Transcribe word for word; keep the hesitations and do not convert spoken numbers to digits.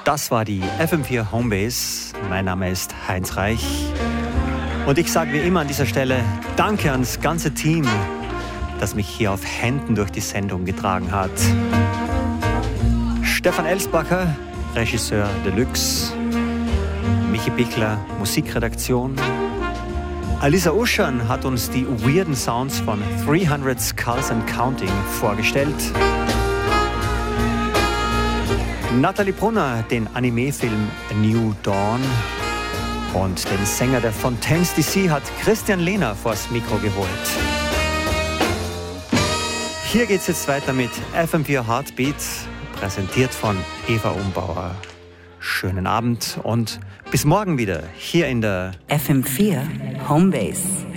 Das war die F M vier Homebase. Mein Name ist Heinz Reich. Und ich sage wie immer an dieser Stelle Danke ans ganze Team, das mich hier auf Händen durch die Sendung getragen hat. Stefan Elsbacher, Regisseur Deluxe. Michi Bichler, Musikredaktion. Alisa Uschan hat uns die weirden Sounds von dreihundert Skulls and Counting vorgestellt. Nathalie Brunner den Anime-Film New Dawn. Und den Sänger der Fontaines D C hat Christian Lehner vors Mikro geholt. Hier geht's jetzt weiter mit F M vier Heartbeat, präsentiert von Eva Umbauer. Schönen Abend und bis morgen wieder hier in der F M vier Homebase.